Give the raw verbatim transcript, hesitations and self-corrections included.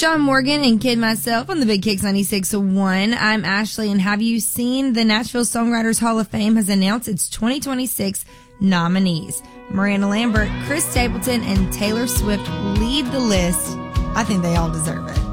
John Morgan and Kid Myself on the Big Kicks ninety-six point one. I'm Ashley, and have you seen the Nashville Songwriters Hall of Fame has announced its twenty twenty-six nominees? Miranda Lambert, Chris Stapleton, and Taylor Swift lead the list. I think they all deserve it.